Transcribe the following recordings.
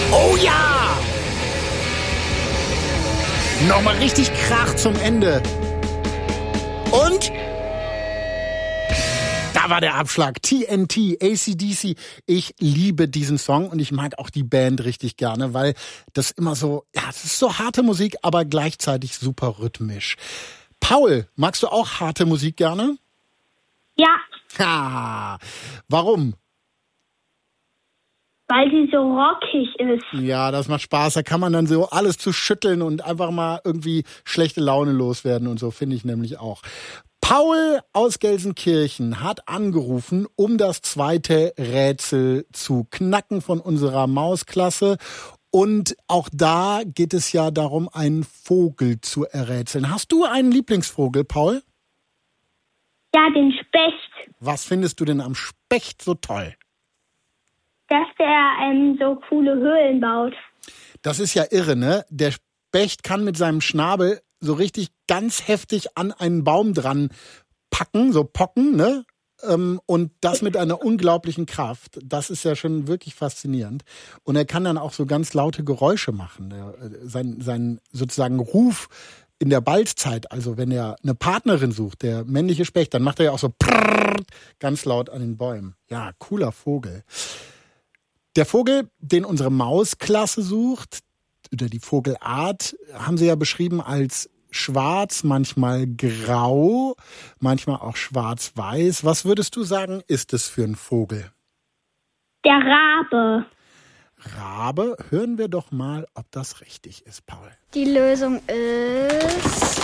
Oh ja! Nochmal richtig Krach zum Ende. Und da war der Abschlag. TNT, AC/DC. Ich liebe diesen Song und ich mag auch die Band richtig gerne, weil das immer so, ja, es ist so harte Musik, aber gleichzeitig super rhythmisch. Paul, magst du auch harte Musik gerne? Ja. Ha, warum? Weil die so rockig ist. Ja, das macht Spaß. Da kann man dann so alles zu schütteln und einfach mal irgendwie schlechte Laune loswerden und so, finde ich nämlich auch. Paul aus Gelsenkirchen hat angerufen, um das zweite Rätsel zu knacken von unserer Mausklasse. Und auch da geht es ja darum, einen Vogel zu errätseln. Hast du einen Lieblingsvogel, Paul? Ja, den Specht. Was findest du denn am Specht so toll? Dass der so coole Höhlen baut. Das ist ja irre, ne? Der Specht kann mit seinem Schnabel so richtig ganz heftig an einen Baum dran packen, so pocken, ne? Und das mit einer unglaublichen Kraft. Das ist ja schon wirklich faszinierend. Und er kann dann auch so ganz laute Geräusche machen. Sein sozusagen Ruf in der Balzzeit, also wenn er eine Partnerin sucht, der männliche Specht, dann macht er ja auch so ganz laut an den Bäumen. Ja, cooler Vogel. Der Vogel, den unsere Mausklasse sucht, oder die Vogelart, haben sie ja beschrieben als schwarz, manchmal grau, manchmal auch schwarz-weiß. Was würdest du sagen, ist es für ein Vogel? Der Rabe. Rabe? Hören wir doch mal, ob das richtig ist, Paul. Die Lösung ist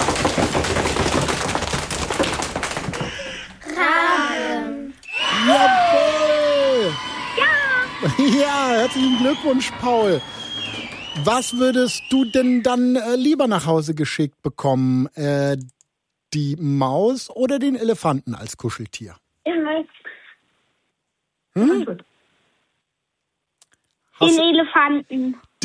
Raben. Jawohl! Ja, herzlichen Glückwunsch, Paul. Was würdest du denn dann lieber nach Hause geschickt bekommen? Die Maus oder den Elefanten als Kuscheltier? Den Elefanten.